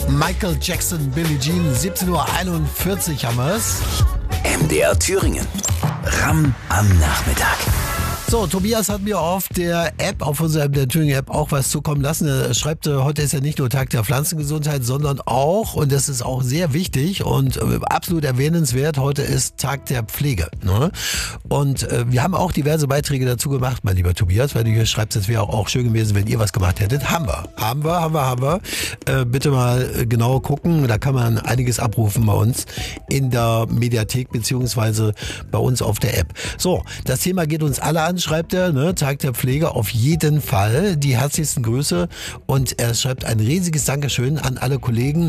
Michael Jackson, Billie Jean, 17:41 Uhr haben wir's. MDR Thüringen. Ram am Nachmittag. So, Tobias hat mir auf der App, auf unserer MDR Thüringen App auch was zukommen lassen. Er schreibt, heute ist ja nicht nur Tag der Pflanzengesundheit, sondern auch, und das ist auch sehr wichtig und absolut erwähnenswert, heute ist Tag der Pflege. Ne? Und wir haben auch diverse Beiträge dazu gemacht, mein lieber Tobias, weil du hier schreibst, es wäre auch schön gewesen, wenn ihr was gemacht hättet. Haben wir. Bitte mal genau gucken, da kann man einiges abrufen bei uns in der Mediathek beziehungsweise bei uns auf der App. So, das Thema geht uns alle an, schreibt er, ne? Tag der Pflege auf jeden Fall. Die herzlichsten Grüße und er schreibt ein riesiges Dankeschön an alle Kollegen,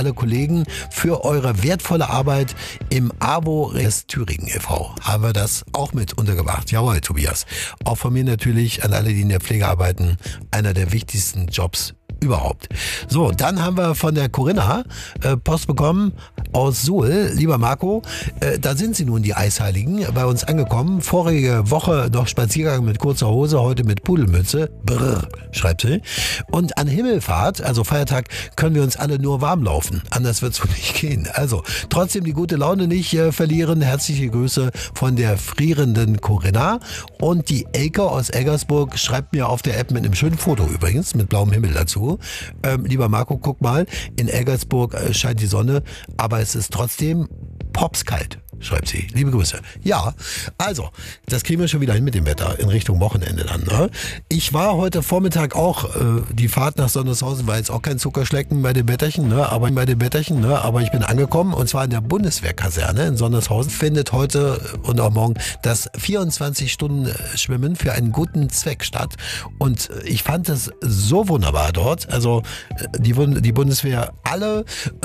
für eure wertvolle Arbeit im AWO Thüringen e.V. Haben wir das auch mit untergebracht. Jawohl, Tobias. Auch von mir natürlich an alle, die in der Pflege arbeiten, einer der wichtigsten Jobs überhaupt. So, dann haben wir von der Corinna Post bekommen aus Suhl. Lieber Marco, da sind sie nun, die Eisheiligen, bei uns angekommen. Vorige Woche noch Spaziergang mit kurzer Hose, heute mit Pudelmütze. Brrr, schreibt sie. Und an Himmelfahrt, also Feiertag, können wir uns alle nur warm laufen. Anders wird's wohl nicht gehen. Also, trotzdem die gute Laune nicht verlieren. Herzliche Grüße von der frierenden Corinna. Und die Elke aus Eggersburg schreibt mir auf der App mit einem schönen Foto übrigens, mit blauem Himmel dazu. Lieber Marco, guck mal, in Eggersburg scheint die Sonne, aber es ist trotzdem popskalt, schreibt sie. Liebe Grüße. Ja, also, das kriegen wir schon wieder hin mit dem Wetter in Richtung Wochenende dann. Ne? Ich war heute Vormittag auch, die Fahrt nach Sondershausen war jetzt auch kein Zuckerschlecken bei dem Wetterchen, ne? aber ich bin angekommen und zwar in der Bundeswehrkaserne in Sondershausen findet heute und auch morgen das 24-Stunden-Schwimmen für einen guten Zweck statt und ich fand es so wunderbar dort, also die Bundeswehr, alle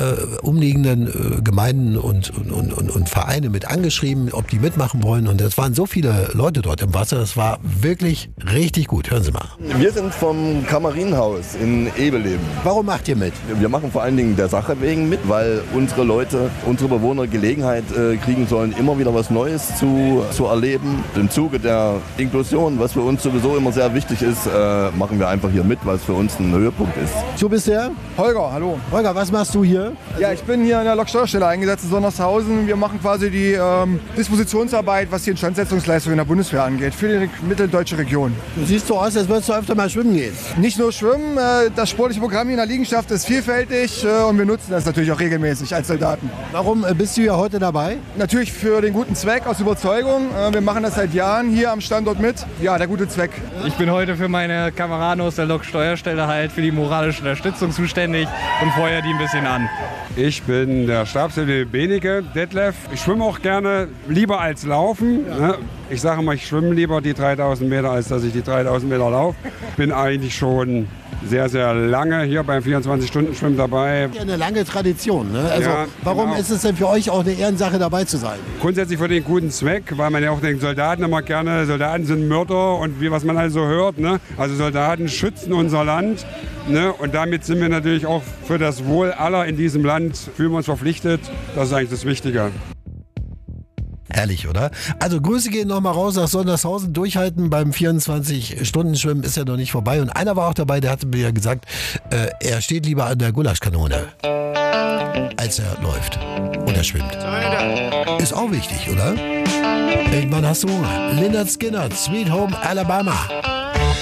umliegenden Gemeinden und Vereine mit angeschrieben, ob die mitmachen wollen und es waren so viele Leute dort im Wasser, das war wirklich richtig gut. Hören Sie mal. Wir sind vom Kamerinhaus in Ebeleben. Warum macht ihr mit? Wir machen vor allen Dingen der Sache wegen mit, weil unsere Leute, unsere Bewohner Gelegenheit kriegen sollen, immer wieder was Neues zu erleben. Im Zuge der Inklusion, was für uns sowieso immer sehr wichtig ist, machen wir einfach hier mit, was für uns ein Höhepunkt ist. Du bist der? Holger, hallo. Holger, was machst du hier? Ja, ich bin hier in der Loksteuerstelle eingesetzt in Sondershausen. Wir machen quasi die Dispositionsarbeit, was die Instandsetzungsleistung in der Bundeswehr angeht, für die mitteldeutsche Region. Du siehst so aus, als würdest du öfter mal schwimmen gehen. Nicht nur schwimmen, das sportliche Programm hier in der Liegenschaft ist vielfältig und wir nutzen das natürlich auch regelmäßig als Soldaten. Warum bist du ja heute dabei? Natürlich für den guten Zweck, aus Überzeugung. Wir machen das seit Jahren hier am Standort mit. Ja, der gute Zweck. Ich bin heute für meine Kameraden aus der Loksteuerstelle halt für die moralische Unterstützung zuständig und feuer die ein bisschen an. Ich bin der Stabsstelle Benike, Detlef. Ich schwimme auch gerne, lieber als laufen. Ja. Ich sage mal, ich schwimme lieber die 3000 Meter, als dass ich die 3000 Meter laufe. Bin eigentlich schon sehr, sehr lange hier beim 24-Stunden-Schwimmen dabei. Ja, eine lange Tradition. Ne? Also ja, warum genau. ist es denn für euch auch eine Ehrensache, dabei zu sein? Grundsätzlich für den guten Zweck, weil man ja auch den Soldaten immer gerne, Soldaten sind Mörder und wie was man also hört. Ne? Also Soldaten schützen unser Land. Ne? Und damit sind wir natürlich auch für das Wohl aller in diesem Land, fühlen wir uns verpflichtet. Das ist eigentlich das Wichtige. Herrlich, oder? Also Grüße gehen nochmal raus nach Sondershausen. Durchhalten beim 24-Stunden-Schwimmen ist ja noch nicht vorbei. Und einer war auch dabei, der hatte mir ja gesagt, er steht lieber an der Gulaschkanone, als er läuft oder schwimmt. Ist auch wichtig, oder? Irgendwann hast du Lynyrd Skynyrd, Sweet Home Alabama.